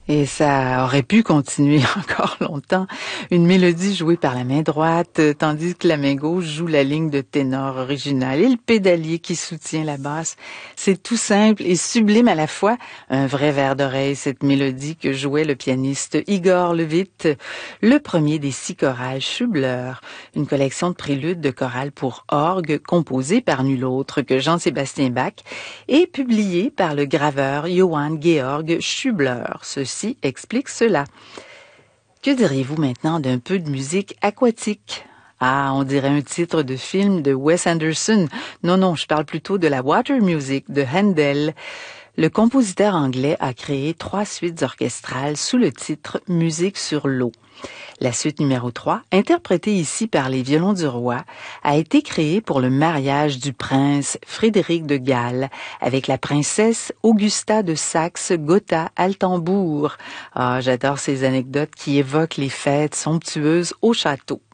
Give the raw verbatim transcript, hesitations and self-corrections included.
Et ça aurait pu continuer encore longtemps. Une mélodie jouée par la main droite, tandis que la main gauche joue la ligne de ténor originale et le pédalier qui soutient la basse. C'est tout simple et sublime à la fois. Un vrai verre d'oreille, cette mélodie que jouait le pianiste Igor Levit, le premier des six chorales Schubler, une collection de préludes de chorales pour orgue composée par nul autre que Jean-Sébastien Bach et publiée par le graveur Johann Georg Schubler. Ceci explique cela. Que diriez-vous maintenant d'un peu de musique aquatique? Ah, on dirait un titre de film de Wes Anderson. Non, non, je parle plutôt de la water music de Handel. Le compositeur anglais a créé trois suites orchestrales sous le titre Musique sur l'eau. La suite numéro trois, interprétée ici par les violons du roi, a été créée pour le mariage du prince Frédéric de Galles avec la princesse Augusta de Saxe-Gotha-Altenbourg. Ah, j'adore ces anecdotes qui évoquent les fêtes somptueuses au château.